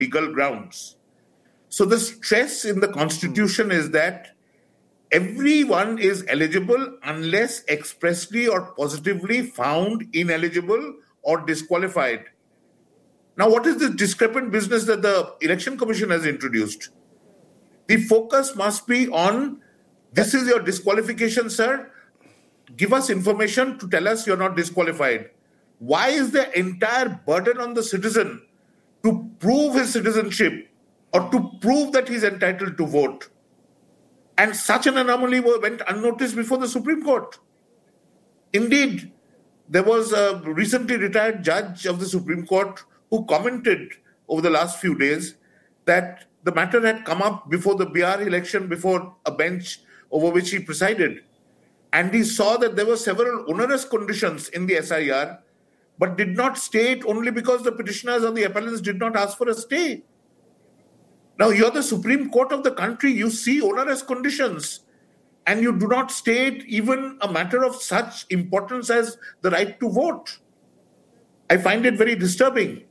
legal grounds. So the stress in the constitution is that everyone is eligible unless expressly or positively found ineligible or disqualified. Now, what is this discrepant business that the Election Commission has introduced? The focus must be on, this is your disqualification, sir. Give us information to tell us you're not disqualified. Why is the entire burden on the citizen to prove his citizenship or to prove that he's entitled to vote? And such an anomaly went unnoticed before the Supreme Court. Indeed, there was a recently retired judge of the Supreme Court who commented over the last few days that the matter had come up before the Bihar election, before a bench over which he presided. And he saw that there were several onerous conditions in the SIR, but did not stay it only because the petitioners or the appellants did not ask for a stay. Now, you're the Supreme Court of the country. You see onerous conditions, and you do not state even a matter of such importance as the right to vote. I find it very disturbing.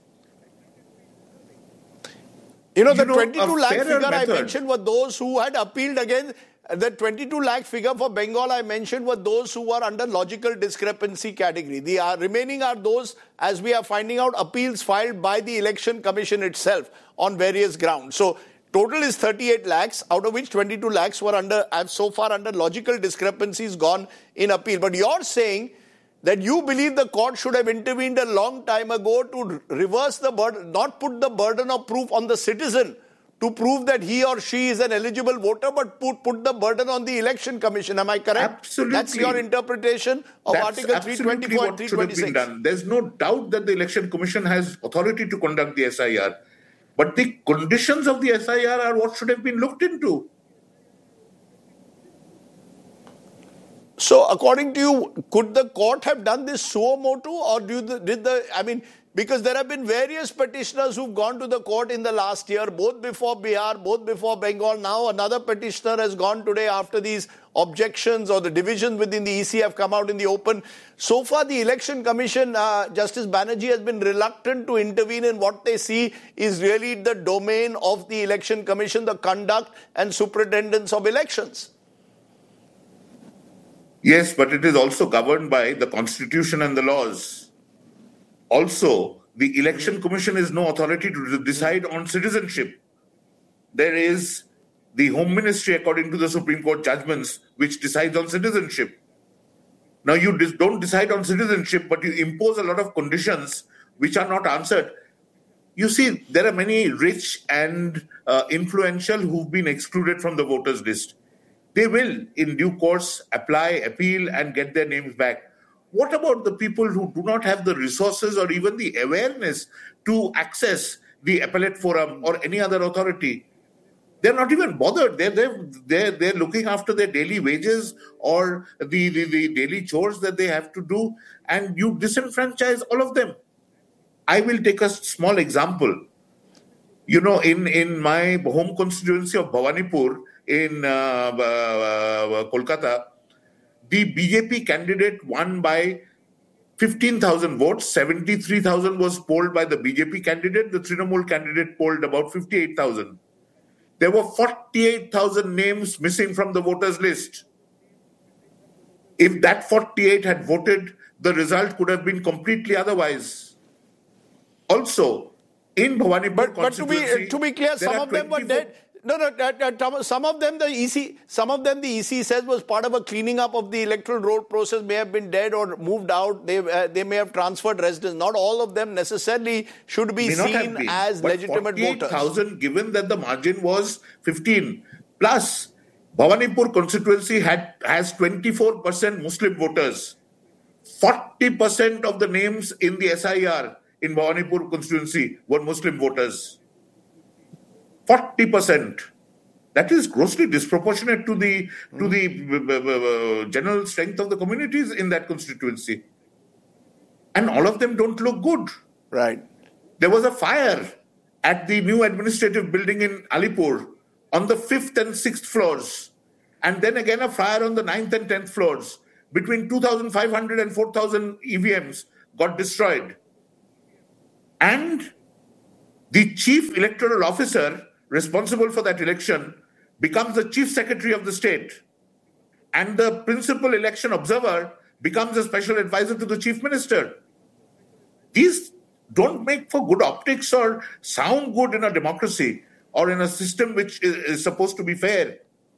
The 22 lakh figure I mentioned were those who had appealed against. The 22 lakh figure for Bengal I mentioned were those who were under logical discrepancy category. The remaining are those, as we are finding out, appeals filed by the Election Commission itself on various grounds. So total is 38 lakhs, out of which 22 lakhs were so far under logical discrepancies gone in appeal. But you're saying that you believe the court should have intervened a long time ago to reverse the burden, not put the burden of proof on the citizen to prove that he or she is an eligible voter, but put the burden on the Election Commission. Am I correct? Absolutely. That's your interpretation of Article 324 and 326. Done. There's no doubt that the Election Commission has authority to conduct the SIR. But the conditions of the SIR are what should have been looked into. So, according to you, could the court have done this suo motu, or because there have been various petitioners who've gone to the court in the last year, both before Bihar, both before Bengal. Now another petitioner has gone today after these objections or the divisions within the EC have come out in the open. So far, the Election Commission, Justice Banerjee, has been reluctant to intervene in what they see is really the domain of the Election Commission, the conduct and superintendence of elections. Yes, but it is also governed by the Constitution and the laws. Also, the Election Commission is no authority to decide on citizenship. There is the Home Ministry, according to the Supreme Court judgments, which decides on citizenship. Now, you don't decide on citizenship, but you impose a lot of conditions which are not answered. You see, there are many rich and influential who've been excluded from the voters list. They will, in due course, apply, appeal, and get their names back. What about the people who do not have the resources or even the awareness to access the appellate forum or any other authority? They're not even bothered. They're looking after their daily wages or the daily chores that they have to do, and you disenfranchise all of them. I will take a small example. In my home constituency of Bhawanipur in Kolkata, the BJP candidate won by 15,000 votes. 73,000 was polled by the BJP candidate. The Trinamool candidate polled about 58,000. There were 48,000 names missing from the voters list. If that 48 had voted, the result could have been completely otherwise. Also, in Bhawanipur constituency, to be clear, some of them were dead. Some of them the EC says was part of a cleaning up of the electoral roll process, may have been dead or moved out. They may have transferred residence. Not all of them necessarily should be seen as legitimate voters. 48,000, given that the margin was 15. Plus, Bhawanipur constituency has 24% Muslim voters. 40% of the names in the SIR in Bhawanipur constituency were Muslim voters. 40%. That is grossly disproportionate to the general strength of the communities in that constituency. And all of them don't look good. Right. There was a fire at the new administrative building in Alipur on the 5th and 6th floors. And then again a fire on the 9th and 10th floors. Between 2,500 and 4,000 EVMs got destroyed. And the chief electoral officer responsible for that election becomes the chief secretary of the state, and the principal election observer becomes a special advisor to the chief minister. These don't make for good optics or sound good in a democracy or in a system which is supposed to be fair.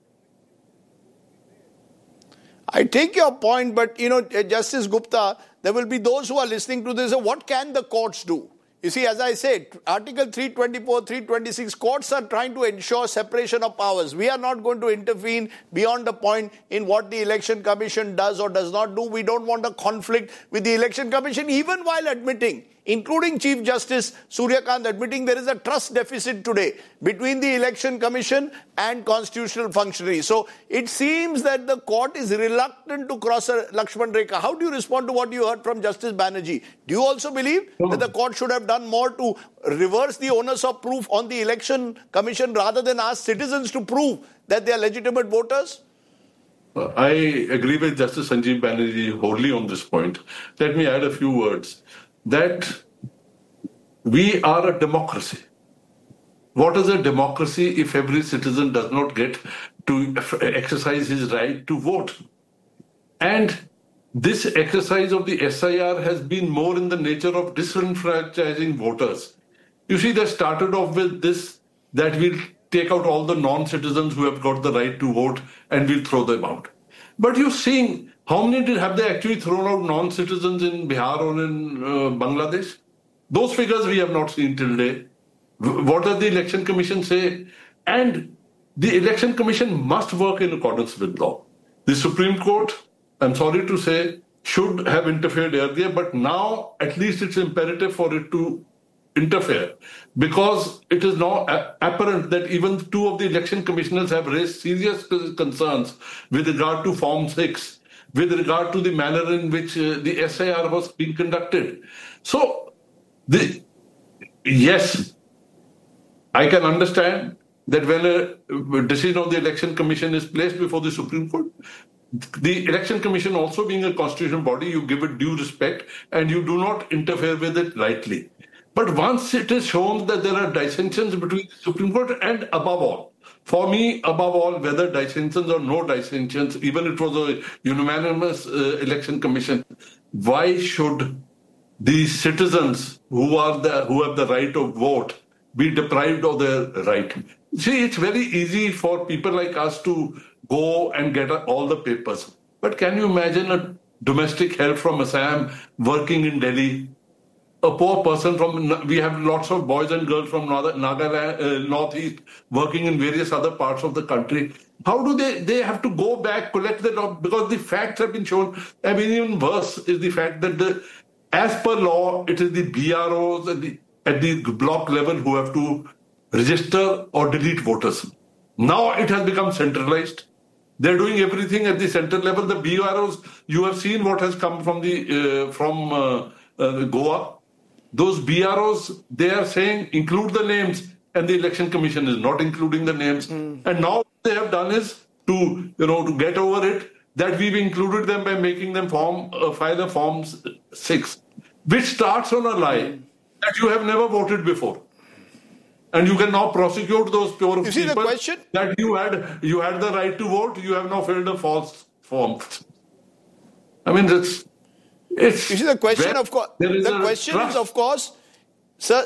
I take your point, but, Justice Gupta, there will be those who are listening to this. What can the courts do? You see, as I said, Article 324, 326, courts are trying to ensure separation of powers. We are not going to intervene beyond the point in what the Election Commission does or does not do. We don't want a conflict with the Election Commission, even while admitting, including Chief Justice Surya Kant admitting there is a trust deficit today between the Election Commission and constitutional functionaries. So it seems that the court is reluctant to cross a Lakshman Rekha. How do you respond to what you heard from Justice Banerjee? Do you also believe that the court should have done more to reverse the onus of proof on the Election Commission rather than ask citizens to prove that they are legitimate voters? I agree with Justice Sanjeev Banerjee wholly on this point. Let me add a few words. That we are a democracy. What is a democracy if every citizen does not get to exercise his right to vote? And this exercise of the SIR has been more in the nature of disenfranchising voters. You see, they started off with this, that we'll take out all the non-citizens who have got the right to vote and we'll throw them out. But you're seeing, how many have they actually thrown out non-citizens in Bihar or in Bangladesh? Those figures we have not seen till today. What does the Election Commission say? And the Election Commission must work in accordance with law. The Supreme Court, I'm sorry to say, should have interfered earlier, but now at least it's imperative for it to interfere, because it is now apparent that even two of the election commissioners have raised serious concerns with regard to Form 6, with regard to the manner in which the SIR was being conducted. So, yes, I can understand that when a decision of the Election Commission is placed before the Supreme Court, the Election Commission also being a constitutional body, you give it due respect and you do not interfere with it lightly. But once it is shown that there are dissensions between the Supreme Court and above all, for me, above all, whether dissensions or no dissensions, even if it was a unanimous election commission, why should the citizens who have the right to vote be deprived of their right? See, it's very easy for people like us to go and get all the papers. But can you imagine a domestic help from Assam working in Delhi? A poor person we have lots of boys and girls from Nagaland, Northeast, working in various other parts of the country. How do they have to go back, collect the document? Because the facts have been shown. I mean, even worse is the fact that as per law, it is the BROs at the block level who have to register or delete voters. Now it has become centralized. They're doing everything at the center level. The BROs, you have seen what has come from Goa. Those BROs, they are saying include the names, and the Election Commission is not including the names. And now what they have done is to get over it, that we've included them by making them file a Form 6, which starts on a lie that you have never voted before. And you can now prosecute those pure people the question? That you had the right to vote, you have now filled a false form. I mean, you see, the question, of course, is, of course, sir.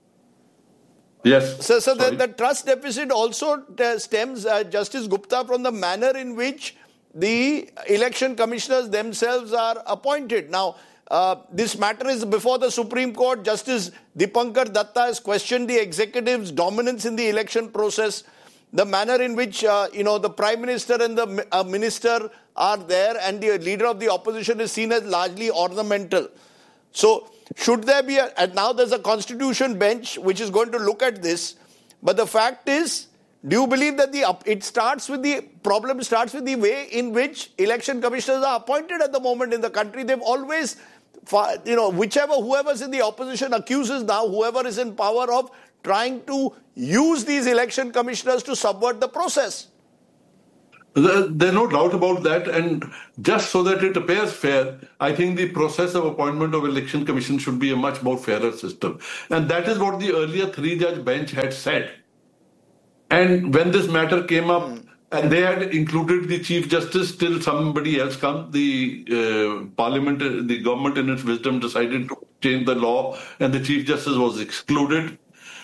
Yes. So the trust deficit also stems, Justice Gupta, from the manner in which the election commissioners themselves are appointed. Now, this matter is before the Supreme Court. Justice Dipankar Datta has questioned the executive's dominance in the election process, the manner in which, the Prime Minister and the Minister are there and the leader of the opposition is seen as largely ornamental. So, should there be and now there's a constitution bench which is going to look at this, but the fact is, do you believe that the problem starts with the way in which election commissioners are appointed at the moment in the country? They've always, whoever's in the opposition accuses now whoever is in power of trying to use these election commissioners to subvert the process. There's no doubt about that. And just so that it appears fair, I think the process of appointment of election commission should be a much more fairer system. And that is what the earlier 3-judge bench had said. And when this matter came up, and they had included the Chief Justice till somebody else come, the Parliament, the government in its wisdom decided to change the law, and the Chief Justice was excluded.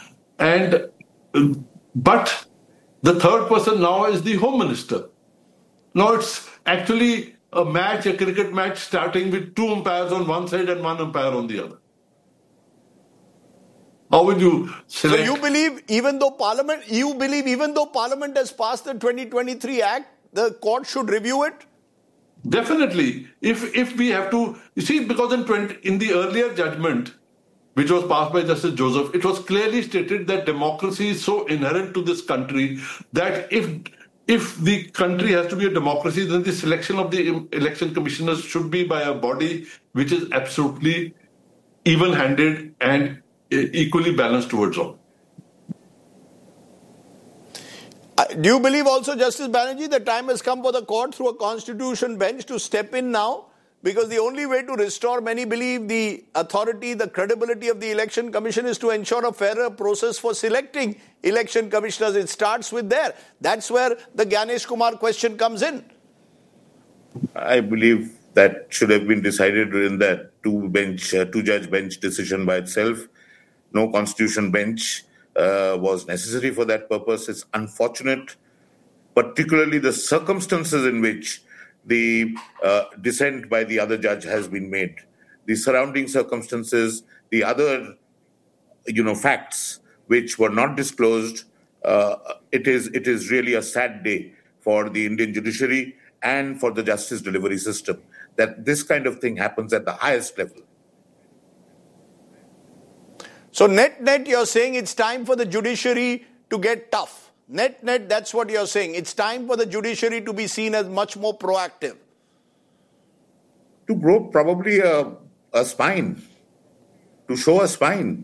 But the third person now is the Home Minister. Now it's actually a cricket match starting with 2 umpires on one side and 1 umpire on the other. How would you select? So you believe even though Parliament has passed the 2023 Act, the court should review it? Definitely. If we have to, you see, because in the earlier judgment, which was passed by Justice Joseph, it was clearly stated that democracy is so inherent to this country that if the country has to be a democracy, then the selection of the election commissioners should be by a body which is absolutely even-handed and equally balanced towards all. Do you believe also, Justice Banerjee, the time has come for the court through a constitution bench to step in now? Because the only way to restore, many believe, the authority, the credibility of the election commission is to ensure a fairer process for selecting election commissioners. It starts with there. That's where the Gyanesh Kumar question comes in. I believe that should have been decided in that two-judge bench decision by itself. No constitution bench was necessary for that purpose. It's unfortunate, particularly the circumstances in which the dissent by the other judge has been made. The surrounding circumstances, the other, facts which were not disclosed. It is really a sad day for the Indian judiciary and for the justice delivery system that this kind of thing happens at the highest level. So net, you're saying it's time for the judiciary to get tough. Net, that's what you're saying. It's time for the judiciary to be seen as much more proactive. To grow probably a spine, to show a spine.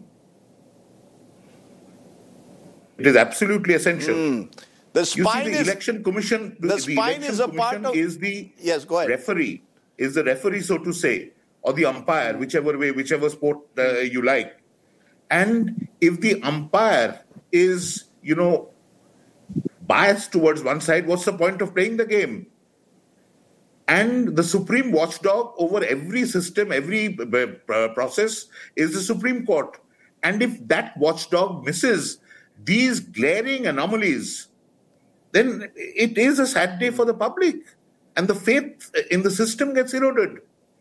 It is absolutely essential. The spine the election commission. The spine is a part of. Yes, go ahead. Referee is the referee, so to say, or the umpire, whichever sport you like. And if the umpire is, biased towards one side, what's the point of playing the game? And the supreme watchdog over every system, every process is the Supreme Court. And if that watchdog misses these glaring anomalies, then it is a sad day for the public. And the faith in the system gets eroded.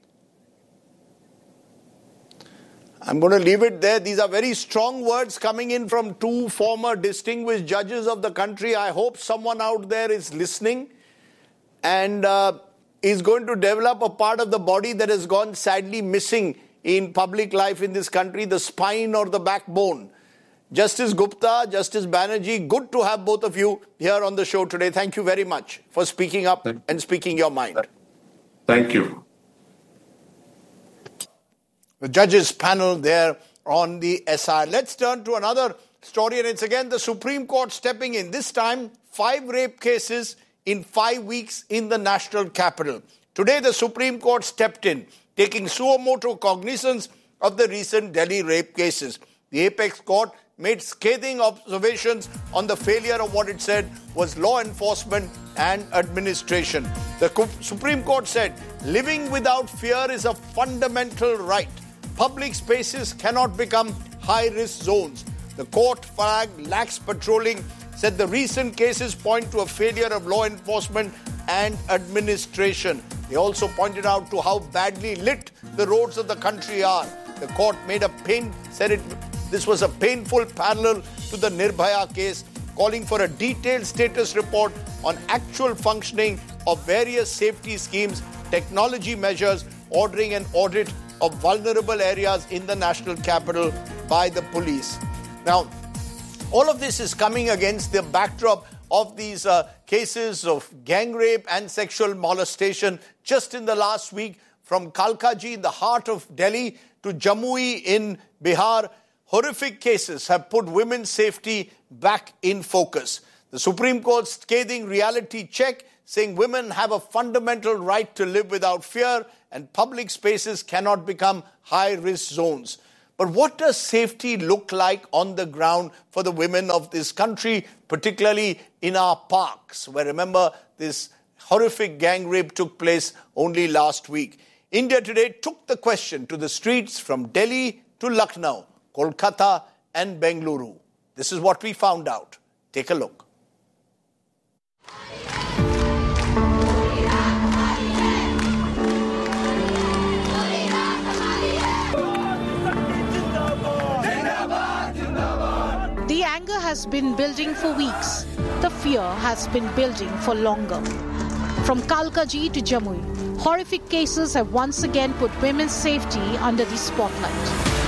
I'm going to leave it there. These are very strong words coming in from 2 former distinguished judges of the country. I hope someone out there is listening and is going to develop a part of the body that has gone sadly missing in public life in this country, the spine or the backbone. Justice Gupta, Justice Banerjee, good to have both of you here on the show today. Thank you very much for speaking up and speaking your mind. Thank you. The judges panel there on the SR. Let's turn to another story, and it's again the Supreme Court stepping in. This time, 5 rape cases in 5 weeks in the national capital. Today, the Supreme Court stepped in, taking suo motu cognizance of the recent Delhi rape cases. The apex court made scathing observations on the failure of what it said was law enforcement and administration. The Supreme Court said, living without fear is a fundamental right. Public spaces cannot become high-risk zones. The court flagged lax patrolling, said the recent cases point to a failure of law enforcement and administration. They also pointed out to how badly lit the roads of the country are. The court said this was a painful parallel to the Nirbhaya case, calling for a detailed status report on actual functioning of various safety schemes, technology measures, ordering an audit of vulnerable areas in the national capital by the police. Now, all of this is coming against the backdrop of these cases of gang rape and sexual molestation just in the last week, from Kalkaji in the heart of Delhi to Jamui in Bihar. Horrific cases have put women's safety back in focus. The Supreme Court scathing reality check, saying women have a fundamental right to live without fear and public spaces cannot become high-risk zones. But what does safety look like on the ground for the women of this country, particularly in our parks, where, remember, this horrific gang rape took place only last week? India Today took the question to the streets from Delhi to Lucknow, Kolkata and Bengaluru. This is what we found out. Take a look. The anger has been building for weeks. The fear has been building for longer. From Kalkaji to Jamui, horrific cases have once again put women's safety under the spotlight.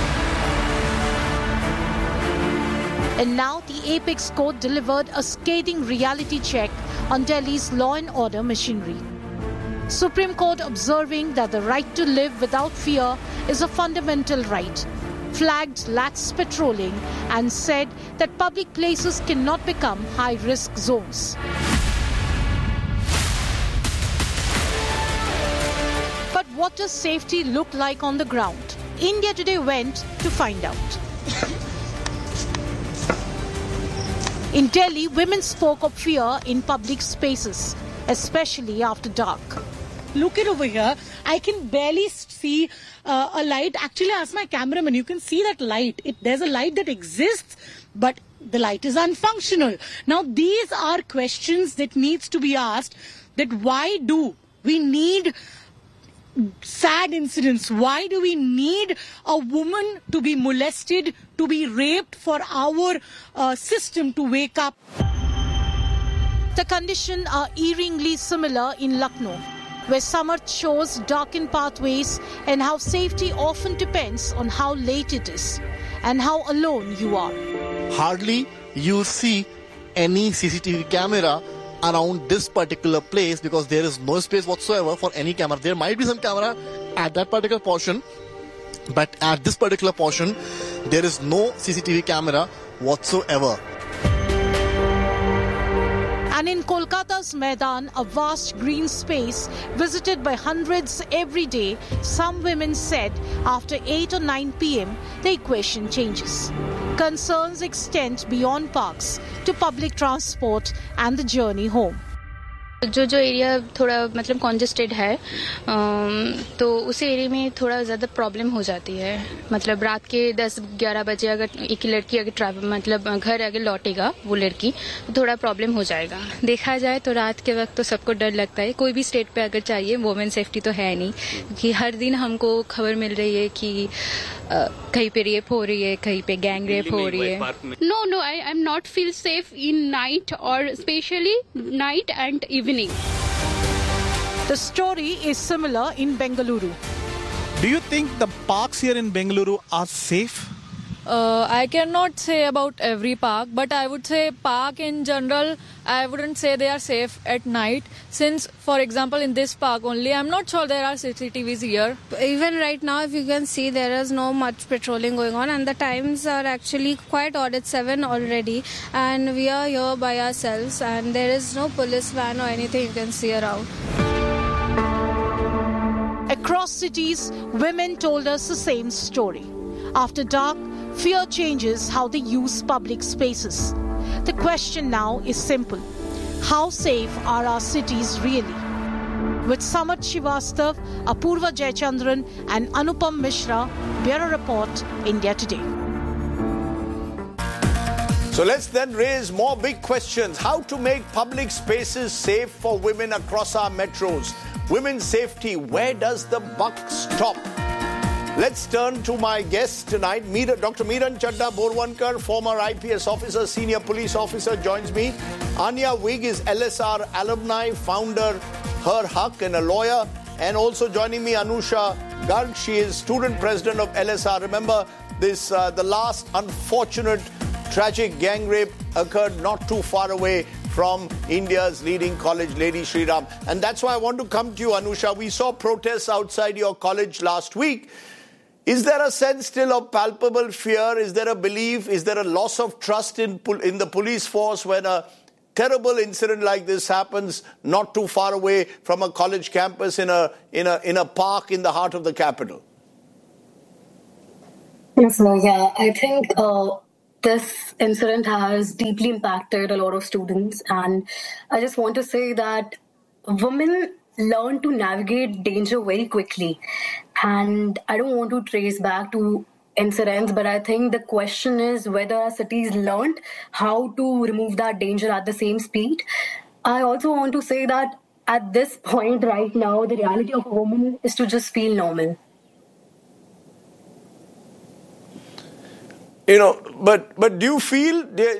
And now the Apex Court delivered a scathing reality check on Delhi's law and order machinery. Supreme Court observing that the right to live without fear is a fundamental right, flagged lax patrolling and said that public places cannot become high-risk zones. But what does safety look like on the ground? India Today went to find out. In Delhi, women spoke of fear in public spaces, especially after dark. Look it over here. I can barely see a light. Actually, ask my cameraman. You can see that light. There's a light that exists, but the light is unfunctional. Now, these are questions that needs to be asked. That why do we need sad incidents? Why do we need a woman to be molested, to be raped for our system to wake up? The conditions are eerily similar in Lucknow, where summer shows darkened pathways and how safety often depends on how late it is and how alone you are. Hardly you see any CCTV camera around this particular place because there is no space whatsoever for any camera. There might be some camera at that particular portion, but at this particular portion, there is no CCTV camera whatsoever. And in Kolkata's Maidan, a vast green space visited by hundreds every day, some women said after 8 or 9 p.m. the equation changes. Concerns extend beyond parks to public transport and the journey home. जो area थोड़ा मतलब congested है तो उस area में थोड़ा ज़्यादा problem हो जाती है. मतलब रात के 10-11 बजे अगर एक लड़की अगर मतलब घर अगर लौटेगा वो लड़की तो थोड़ा प्रॉब्लम हो जाएगा. देखा जाए तो रात के वक्त तो सबको डर लगता है. कोई भी स्टेट पे अगर चाहिए वुमेन सेफ्टी तो है नहीं, क्योंकि हर दिन हमको खबर मिल रही है कि कहीं पे रेप हो रही है, कहीं पे गैंग रेप हो रही है. No, I am not feel safe in night or especially night and evening. The story is similar in Bengaluru. Do you think the parks here in Bengaluru are safe? I cannot say about every park, but I would say park in general, I wouldn't say they are safe at night. Since, for example, in this park only, I'm not sure there are CCTVs here. Even right now, if you can see, there is no much patrolling going on, and the times are actually quite odd. It's 7 already, and we are here by ourselves, and there is no police van or anything you can see around. Across cities, women told us the same story. After dark, fear changes how they use public spaces. The question now is simple. How safe are our cities really? With Samarth Srivastav, Apurva Jayachandran and Anupam Mishra, Bureau Report, India Today. So let's then raise more big questions. How to make public spaces safe for women across our metros? Women's safety, where does the buck stop? Let's turn to my guests tonight. Dr. Miran Chadda Borwankar, former IPS officer, senior police officer, joins me. Anya Wig is LSR alumni, founder, Her Haq, and a lawyer. And also joining me, Anusha Garg. She is student president of LSR. Remember, this the last unfortunate, tragic gang rape occurred not too far away from India's leading college, Lady Shri Ram. And that's why I want to come to you, Anusha. We saw protests outside your college last week. Is there a sense still of palpable fear? Is there a belief? Is there a loss of trust in the police force when a terrible incident like this happens not too far away from a college campus in a park in the heart of the capital? Yes, yeah. I think this incident has deeply impacted a lot of students. And I just want to say that women learn to navigate danger very quickly. And I don't want to trace back to incidents, but I think the question is whether our cities learned how to remove that danger at the same speed. I also want to say that at this point right now, the reality of a woman is to just feel normal. But do you feel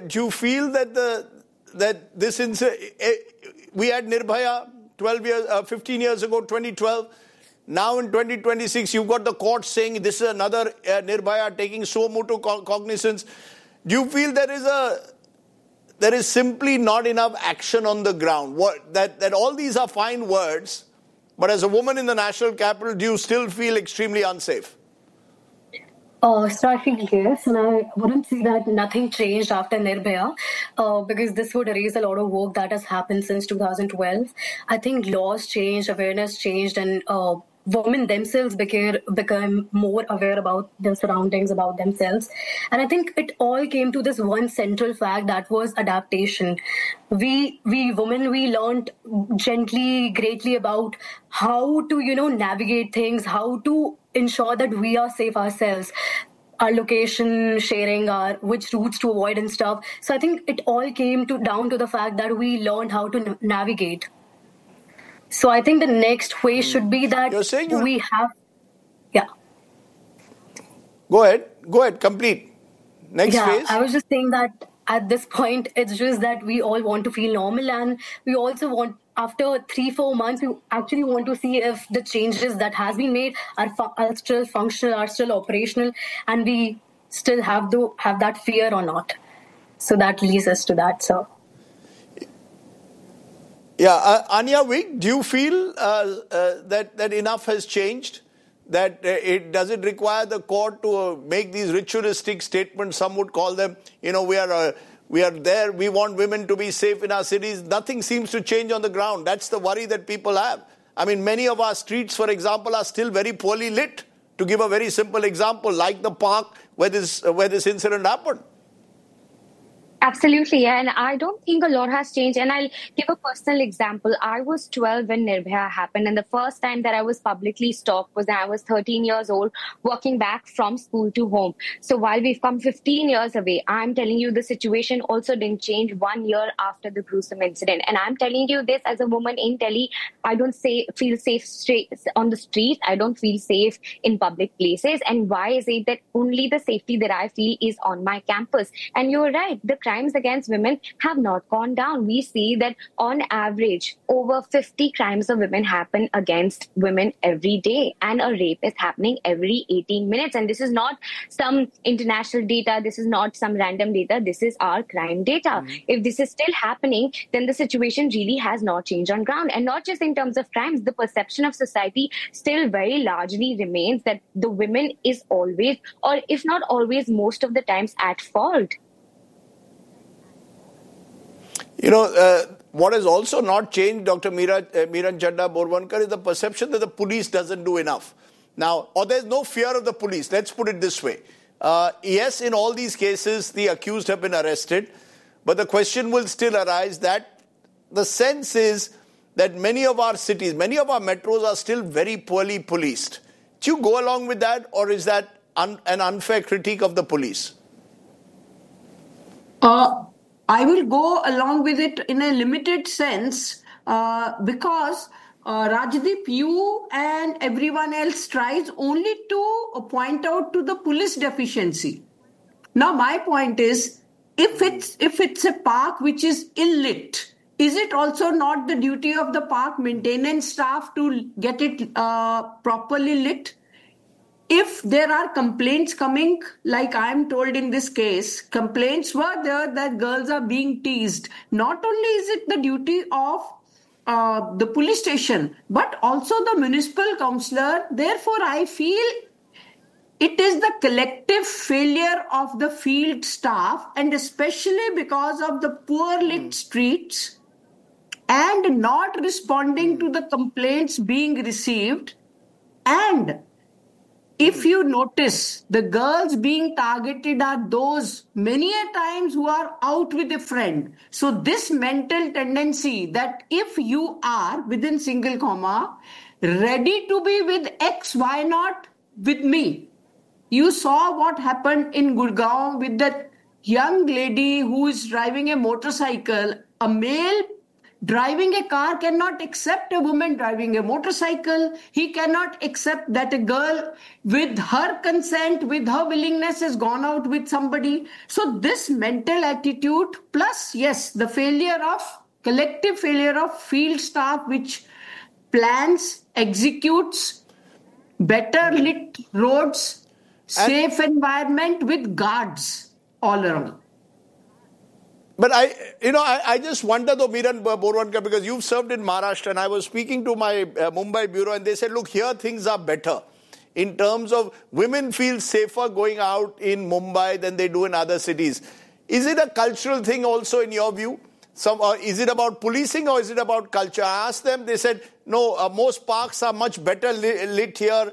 that this incident, we had Nirbhaya 15 years ago, 2012. Now in 2026, you've got the court saying this is another Nirbhaya taking suo motu cognizance. Do you feel there is simply not enough action on the ground? That all these are fine words, but as a woman in the national capital, do you still feel extremely unsafe? So I feel yes, and I wouldn't say that nothing changed after Nirbhaya, because this would erase a lot of work that has happened since 2012. I think laws changed, awareness changed, and women themselves became more aware about their surroundings, about themselves. And I think it all came to this one central fact, that was adaptation. We women, we learned gently, greatly about how to, navigate things, how to ensure that we are safe ourselves, our location sharing, which routes to avoid and stuff. So I think it all came down to the fact that we learned how to navigate. So I think the next phase should be that we have... Yeah. Go ahead, complete. Next phase. I was just saying that at this point, it's just that we all want to feel normal, and we also want, after 3-4 months, we actually want to see if the changes that has been made are still functional, are still operational, and we still have that fear or not. So that leads us to that. So. Yeah, Anya Wig, do you feel that enough has changed? That does it require the court to make these ritualistic statements? Some would call them, we are there, we want women to be safe in our cities. Nothing seems to change on the ground. That's the worry that people have. I mean, many of our streets, for example, are still very poorly lit. To give a very simple example, like the park where this incident happened. Absolutely, and I don't think a lot has changed. And I'll give a personal example. I was 12 when Nirbhaya happened, and the first time that I was publicly stalked was when I was 13 years old, walking back from school to home. So while we've come 15 years away, I'm telling you the situation also didn't change 1 year after the gruesome incident. And I'm telling you this as a woman in Delhi. I don't feel safe on the streets. I don't feel safe in public places. And why is it that only the safety that I feel is on my campus? And you're right, the crimes against women have not gone down. We see that on average, over 50 crimes of women happen against women every day, and a rape is happening every 18 minutes. And this is not some international data. This is not some random data. This is our crime data. Mm-hmm. If this is still happening, then the situation really has not changed on ground. And not just in terms of crimes, the perception of society still very largely remains that the women is always, or if not always, most of the times at fault. What has also not changed, Dr. Miran Chadda Borwankar, is the perception that the police doesn't do enough. Now, or there's no fear of the police. Let's put it this way. Yes, in all these cases, the accused have been arrested. But the question will still arise that the sense is that many of our cities, many of our metros are still very poorly policed. Do you go along with that, or is that an unfair critique of the police? I will go along with it in a limited sense because Rajdeep, you and everyone else tries only to point out to the police deficiency. Now, my point is, if it's a park which is ill-lit, is it also not the duty of the park maintenance staff to get it properly lit? If there are complaints coming, like I'm told in this case, complaints were there that girls are being teased. Not only is it the duty of the police station, but also the municipal councillor. Therefore, I feel it is the collective failure of the field staff, and especially because of the poor lit streets and not responding to the complaints being received. And if you notice, the girls being targeted are those many a times who are out with a friend. So this mental tendency that if you are, within single comma, ready to be with X, why not with me? You saw what happened in Gurgaon with that young lady who is driving a motorcycle. A male driving a car cannot accept a woman driving a motorcycle. He cannot accept that a girl with her consent, with her willingness has gone out with somebody. So this mental attitude plus, yes, the collective failure of field staff which plans, executes, better lit roads, safe environment with guards all around. But I just wonder though, Miran Borwankar, because you've served in Maharashtra, and I was speaking to my Mumbai bureau and they said, look, here things are better in terms of women feel safer going out in Mumbai than they do in other cities. Is it a cultural thing also in your view? Is it about policing or is it about culture? I asked them, they said, no, most parks are much better lit here.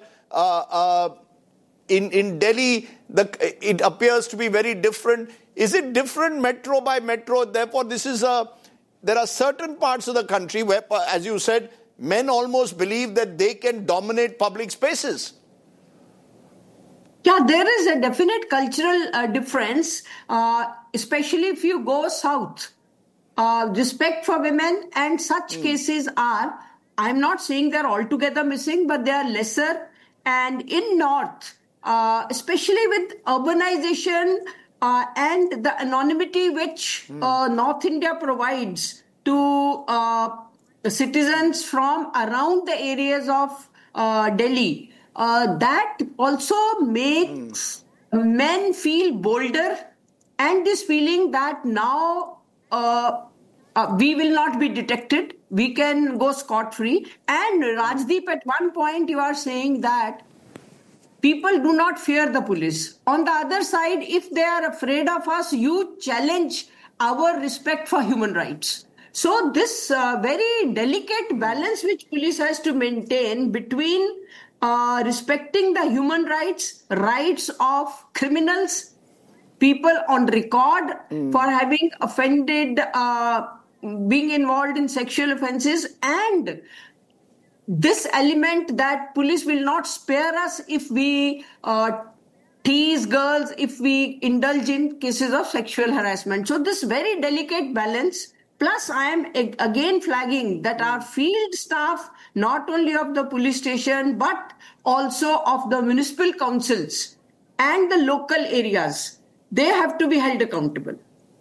In Delhi, it appears to be very different. Is it different metro by metro? Therefore, there are certain parts of the country where, as you said, men almost believe that they can dominate public spaces. Yeah, there is a definite cultural difference, especially if you go south. Respect for women and such cases are, I'm not saying they're altogether missing, but they are lesser. And in north, especially with urbanization, and the anonymity which North India provides to citizens from around the areas of Delhi, that also makes men feel bolder and this feeling that now we will not be detected, we can go scot-free. And Rajdeep, at one point you are saying that people do not fear the police. On the other side, if they are afraid of us, you challenge our respect for human rights. So this very delicate balance which police has to maintain between respecting the human rights of criminals, people on record for having offended, being involved in sexual offences, and this element that police will not spare us if we tease girls, if we indulge in cases of sexual harassment. So this very delicate balance, plus I am again flagging that our field staff, not only of the police station, but also of the municipal councils and the local areas, they have to be held accountable.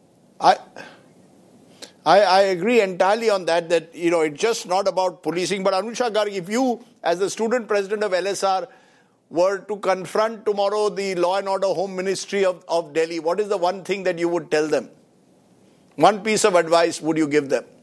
I agree entirely on that, it's just not about policing. But Anusha Garg, if you, as the student president of LSR, were to confront tomorrow the Law and Order Home Ministry of Delhi, what is the one thing that you would tell them? One piece of advice would you give them?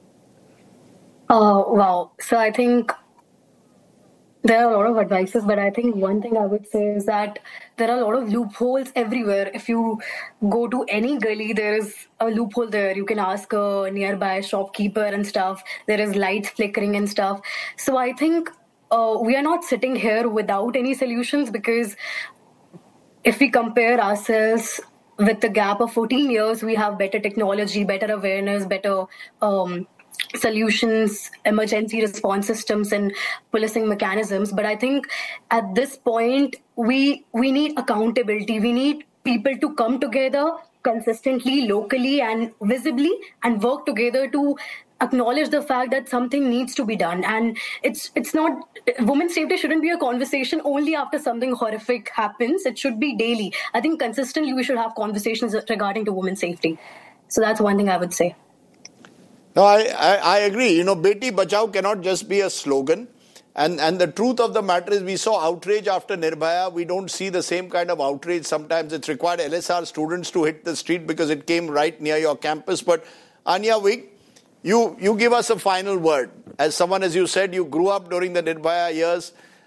Wow. So I think there are a lot of advices, but I think one thing I would say is that there are a lot of loopholes everywhere. If you go to any gully, there is a loophole there. You can ask a nearby shopkeeper and stuff. There is lights flickering and stuff. So I think we are not sitting here without any solutions, because if we compare ourselves with the gap of 14 years, we have better technology, better awareness, better solutions, emergency response systems and policing mechanisms. But I think at this point, we need accountability. We need people to come together consistently, locally and visibly, and work together to acknowledge the fact that something needs to be done. And it's not, women's safety shouldn't be a conversation only after something horrific happens. It should be daily. I think consistently we should have conversations regarding to women's safety. So that's one thing I would say. No, I agree. Beti Bachao cannot just be a slogan. And the truth of the matter is we saw outrage after Nirbhaya. We don't see the same kind of outrage. Sometimes it's required LSR students to hit the street because it came right near your campus. But Anya Vig, you give us a final word. As someone, as you said, you grew up during the Nirbhaya years.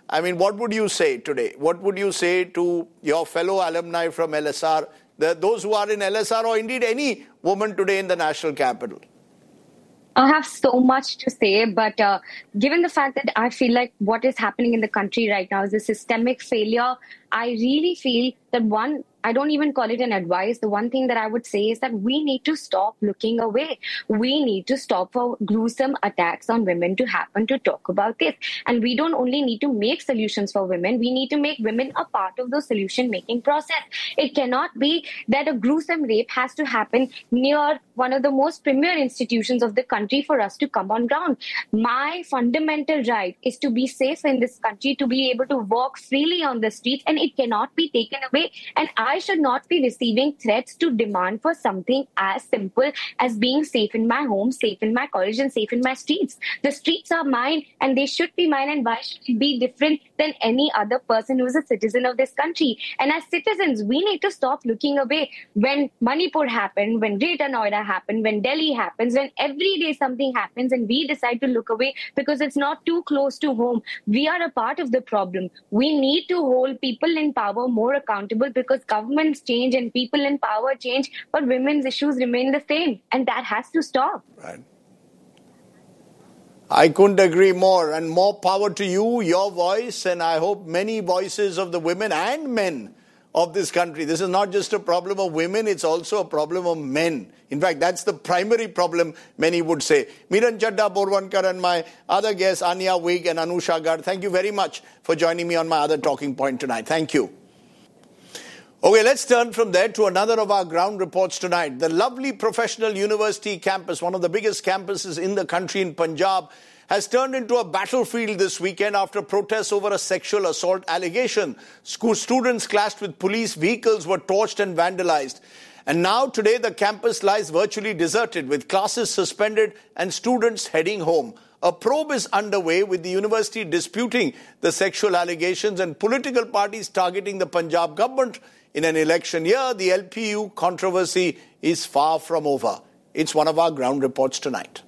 I mean, what would you say today? What would you say to your fellow alumni from LSR, those who are in LSR or indeed any woman today in the national capital? I have so much to say, but given the fact that I feel like what is happening in the country right now is a systemic failure, I really feel that I don't even call it an advice. The one thing that I would say is that we need to stop looking away. We need to stop for gruesome attacks on women to happen to talk about this. And we don't only need to make solutions for women, we need to make women a part of the solution-making process. It cannot be that a gruesome rape has to happen near one of the most premier institutions of the country for us to come on ground. My fundamental right is to be safe in this country, to be able to walk freely on the streets, and it cannot be taken away. And I should not be receiving threats to demand for something as simple as being safe in my home, safe in my college, and safe in my streets. The streets are mine and they should be mine, and why should it be different than any other person who is a citizen of this country? And as citizens, we need to stop looking away. When Manipur happened, when Greater Noida happened, when Delhi happens, when every day something happens and we decide to look away because it's not too close to home, we are a part of the problem. We need to hold people in power more accountable, because governments change and people in power change, but women's issues remain the same, and that has to stop. Right. I couldn't agree more, and more power to you, your voice, and I hope many voices of the women and men of this country. This is not just a problem of women, it's also a problem of men. In fact, that's the primary problem, many would say. Miran Chadda Borwankar and my other guests, Anya Wig and Anusha Garg, thank you very much for joining me on my other talking point tonight. Thank you. Okay, let's turn from there to another of our ground reports tonight. The lovely professional university campus, one of the biggest campuses in the country in Punjab, has turned into a battlefield this weekend after protests over a sexual assault allegation. School students clashed with police, vehicles were torched and vandalized. And now today the campus lies virtually deserted, with classes suspended and students heading home. A probe is underway, with the university disputing the sexual allegations and political parties targeting the Punjab government. In an election year, the LPU controversy is far from over. It's one of our ground reports tonight.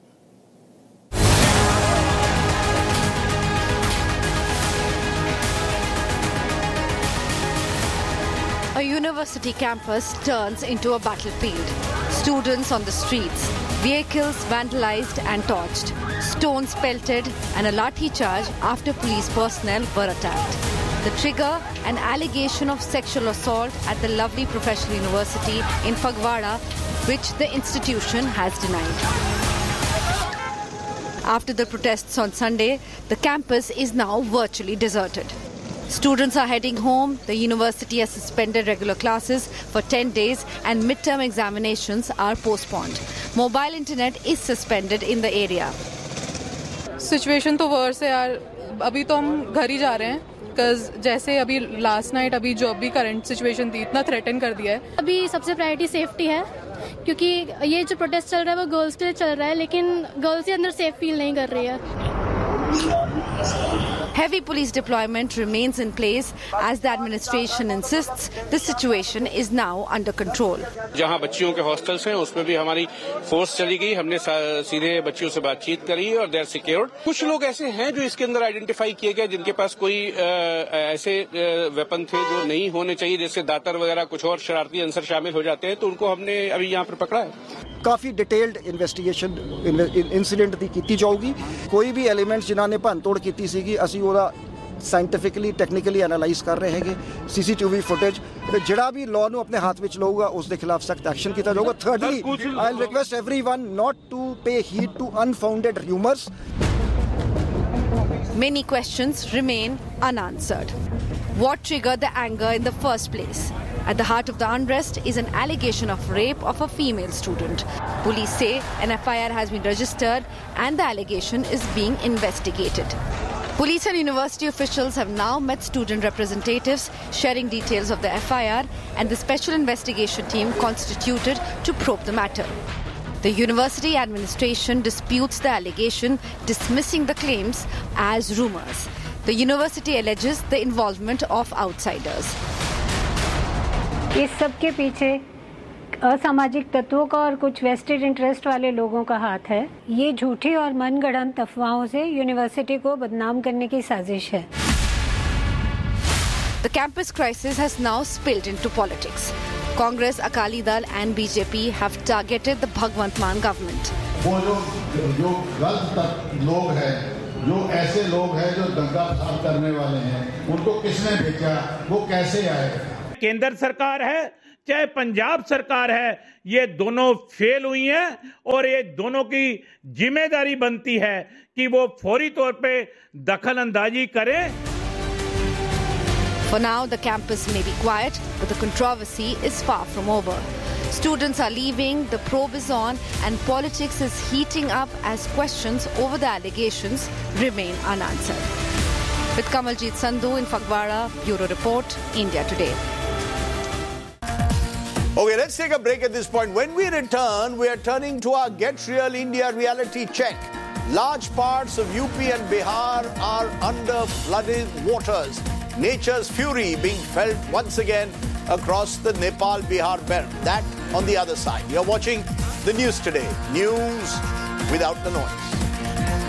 A university campus turns into a battlefield. Students on the streets, vehicles vandalized and torched, stones pelted, and a lathi charge after police personnel were attacked. The trigger, an allegation of sexual assault at the lovely professional university in Phagwara, which the institution has denied. After the protests on Sunday, the campus is now virtually deserted. Students are heading home, the university has suspended regular classes for 10 days and midterm examinations are postponed. Mobile internet is suspended in the area. Situation तो worse है यार, अभी तो हम घर ही जा रहे हैं, because जैसे अभी last night अभी जो अभी current situation थी इतना threaten कर दिया है. अभी सबसे priority safety है, क्योंकि ये जो protest चल रहा है वो girls के लिए चल रहा है, लेकिन girls ही अंदर safe feel नहीं कर रही है. Heavy police deployment remains in place as the administration insists the situation is now under control. जहां बच्चियों के हॉस्टल्स हैं उसमें भी हमारी फोर्स चली गई, हमने सीधे बच्चियों से बातचीत करी और दे आर सिक्योर्ड. कुछ लोग ऐसे हैं जो इसके अंदर आइडेंटिफाई किए गए जिनके पास कोई ऐसे वेपन थे जो नहीं होने चाहिए, जैसे दातर वगैरह, कुछ और शरारती अंसर शामिल हो जाते हैं, तो उनको हमने अभी यहाँ पर पकड़ा है. काफ़ी डिटेल्ड इन्वेस्टिगेशन इंसिडेंट ਦੀ ਕੀਤੀ ਜਾਊਗੀ. ਕੋਈ ਵੀ ਐਲੀਮੈਂਟਸ ਜਿਨ੍ਹਾਂ ਨੇ ਭੰਨਤੋੜ ਕੀਤੀ ਸੀਗੀ ਅਸੀਂ ਉਹਦਾ ਸਾਇੰਟੀਫਿਕਲੀ ਟੈਕਨੀਕਲੀ ਐਨਾਲਾਈਜ਼ ਕਰ ਰਹੇ ਹੈਗੇ. ਸੀਸੀਟੀਵੀ ਫੁਟੇਜ ਤੇ ਜਿਹੜਾ ਵੀ ਲਾਅ ਨੂੰ ਆਪਣੇ ਹੱਥ ਵਿੱਚ ਲਊਗਾ ਉਸ ਦੇ ਖਿਲਾਫ ਸਖਤ ਐਕਸ਼ਨ ਕੀਤਾ ਜਾਊਗਾ. Thirdly I will request everyone not to pay heed to unfounded rumors. Many questions remain unanswered. What triggered the anger in the first place? At the heart of the unrest is an allegation of rape of a female student. Police say an FIR has been registered and the allegation is being investigated. Police and university officials have now met student representatives, sharing details of the FIR and the special investigation team constituted to probe the matter. The university administration disputes the allegation, dismissing the claims as rumors. The university alleges the involvement of outsiders. इस सब के पीछे असामाजिक तत्वों का और कुछ vested interest वाले लोगों का हाथ है. ये झूठी और मनगढ़ंत अफवाहों से यूनिवर्सिटी को बदनाम करने की साजिश है. The campus crisis has now spilled into politics. Congress, Akali Dal and BJP have targeted the Bhagwant Mann government. वो जो गलत लोग हैं, जो ऐसे लोग हैं जो दंगा फसाद करने वाले हैं, उनको किसने भेजा, वो कैसे आए? केंद्र सरकार है, चाहे पंजाब सरकार है, ये दोनों फेल हुई हैं और ये दोनों की जिम्मेदारी बनती है कि वो फौरी तौर पे दखल अंदाजी करें. For now, the campus may be quiet, but the controversy is far from over. Students are leaving, the probe is on, and politics is heating up as questions over the allegations remain unanswered. With Kamaljeet Sandhu in Phagwara, Bureau Report, India Today. Okay, let's take a break at this point. When we return, we are turning to our Get Real India reality check. Large parts of UP and Bihar are under flooded waters. Nature's fury being felt once again across the Nepal-Bihar belt. That on the other side. You're watching the news today. News without the noise.